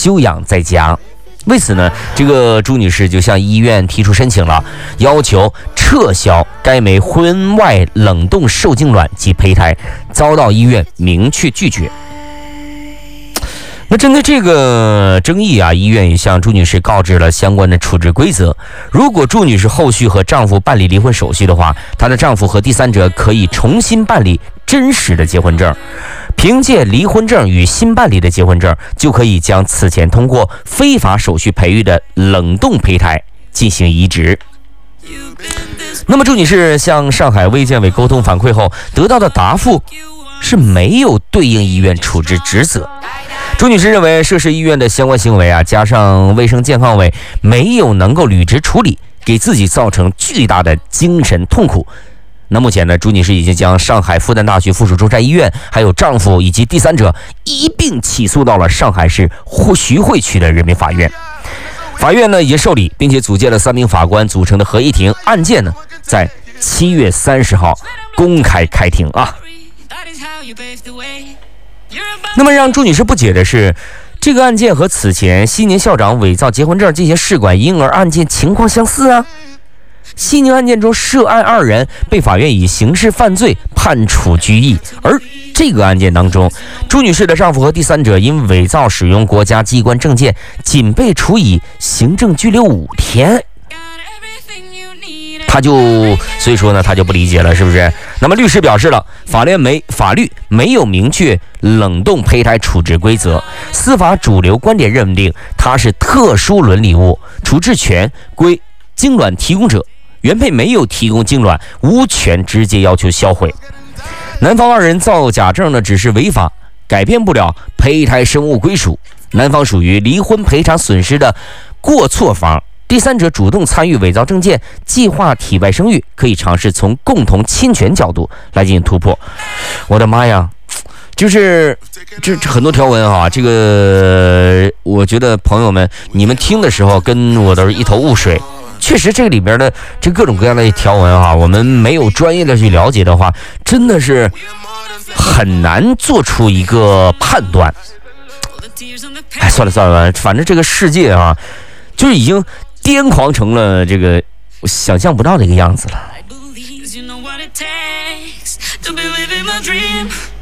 休养在家。为此呢，这个朱女士就向医院提出申请了，要求撤销该枚婚外冷冻受精卵及胚胎，遭到医院明确拒绝。那针对这个争议啊，医院也向朱女士告知了相关的处置规则。如果朱女士后续和丈夫办理离婚手续的话，她的丈夫和第三者可以重新办理真实的结婚证，凭借离婚证与新办理的结婚证，就可以将此前通过非法手续培育的冷冻胚胎进行移植。那么朱女士向上海卫健委沟通反馈后得到的答复是没有对应医院处置职责。朱女士认为涉事医院的相关行为啊，加上卫生健康委没有能够履职处理，给自己造成巨大的精神痛苦。那目前呢，朱女士已经将上海复旦大学附属中山医院还有丈夫以及第三者一并起诉到了上海市徐汇区的人民法院。法院呢已经受理，并且组建了3名法官组成的合议庭，案件呢在7月30号公开开庭啊。那么让朱女士不解的是，这个案件和此前西宁校长伪造结婚证进行试管婴儿案件情况相似啊。西宁案件中涉案2人被法院以刑事犯罪判处拘役，而这个案件当中，朱女士的丈夫和第三者因伪造使用国家机关证件，仅被处以行政拘留5天。所以说呢，他就不理解了，是不是？那么律师表示了，法律没有明确冷冻胚胎处置规则，司法主流观点认定它是特殊伦理物，处置权归精卵提供者，原配没有提供精卵，无权直接要求销毁。男方2人造假证呢，只是违法，改变不了胚胎生物归属，男方属于离婚赔偿损失的过错方。第三者主动参与伪造证件，计划体外生育，可以尝试从共同侵权角度来进行突破。我的妈呀，就是这很多条文啊，这个我觉得朋友们你们听的时候跟我都是一头雾水。确实这个里边的这各种各样的条文啊，我们没有专业的去了解的话，真的是很难做出一个判断。哎，算了，反正这个世界啊，就是已经癫狂成了这个我想象不到的一个样子了。